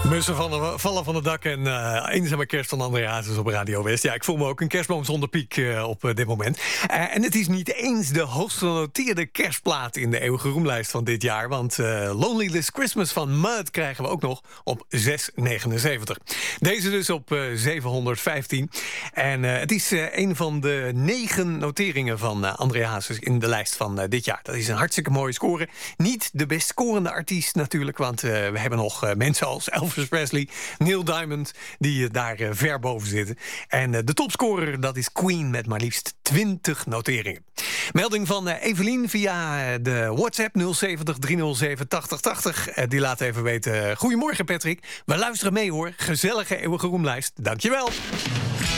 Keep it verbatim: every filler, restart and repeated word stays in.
Mussen vallen, vallen van het dak en uh, eenzame kerst van André Hazes op Radio West. Ja, ik voel me ook een kerstboom zonder piek uh, op uh, dit moment. Uh, en het is niet eens de hoogst genoteerde kerstplaat in de eeuwige roemlijst van dit jaar. Want uh, Lonely This Christmas van Mud krijgen we ook nog op zes negenenzeventig. Deze dus op uh, zevenhonderdvijftien. En uh, het is uh, een van de negen noteringen van uh, André Hazes in de lijst van uh, dit jaar. Dat is een hartstikke mooie score. Niet de best scorende artiest natuurlijk, want uh, we hebben nog uh, mensen als Elvis Presley, Neil Diamond, die uh, daar uh, ver boven zitten. En uh, de topscorer, dat is Queen met maar liefst twintig noteringen. Melding van uh, Evelien via uh, de WhatsApp nul zeventig driehonderdzeven tachtig tachtig. Uh, die laat even weten. Uh, Goedemorgen Patrick, we luisteren mee hoor. Gezellige eeuwige roemlijst. Dankjewel.